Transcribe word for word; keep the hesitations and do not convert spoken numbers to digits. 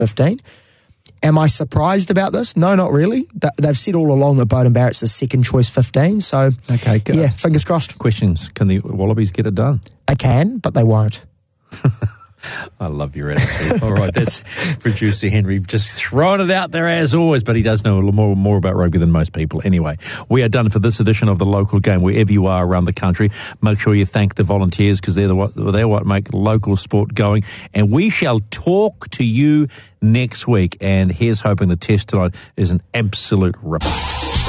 fifteen. Am I surprised about this? No, not really. They've said all along that Beauden Barrett's the second choice fifteen, so okay, good. Yeah, fingers crossed. Questions. Can the Wallabies get it done? They can, but they won't. I love your attitude. All right, that's producer Henry just throwing it out there as always, but he does know a little more, more about rugby than most people. Anyway, we are done for this edition of The Local Game. Wherever you are around the country, make sure you thank the volunteers because they're, the what, they're what make local sport going. And we shall talk to you next week. And here's hoping the test tonight is an absolute ripper.